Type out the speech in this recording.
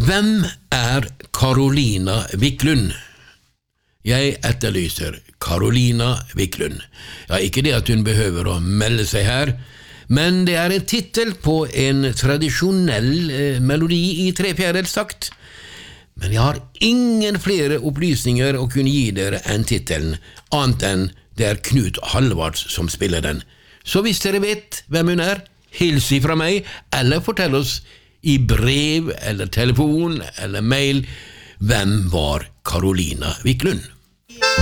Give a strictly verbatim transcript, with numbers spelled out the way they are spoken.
Hvem er Carolina Wiklund? Jeg etterlyser Carolina Wiklund. Ja, ikke det at hun behøver å melde seg her, men det er en titel på en tradisjonell eh, melodi i tre fjerdedels takt. Men jeg har ingen flere opplysninger å kunne gi dere enn titelen, annet enn det er Knut Halvards som spiller den. Så hvis dere vet hvem hun er, hils ifra meg, eller fortell oss i brev, eller telefon, eller mail, hvem var Carolina Wiklund?